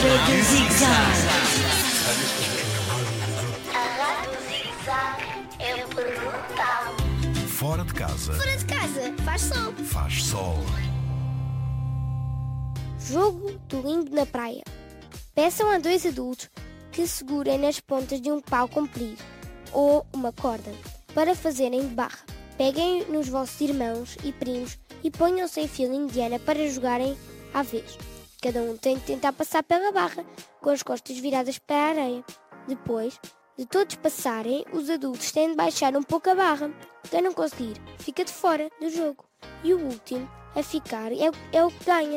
do Zig-Zag. A Rádio Zig-Zag é brutal. Fora de casa. Fora de casa, faz sol. Faz sol. Jogo do limbo na praia. Peçam a 2 adultos que segurem nas pontas de um pau comprido ou uma corda para fazerem de barra. Peguem nos vossos irmãos e primos e ponham-se em fila indiana para jogarem à vez. Cada um tem de tentar passar pela barra com as costas viradas para a areia. Depois de todos passarem, os adultos têm de baixar um pouco a barra. Quem não conseguir fica de fora do jogo. E o último a ficar é o que ganha.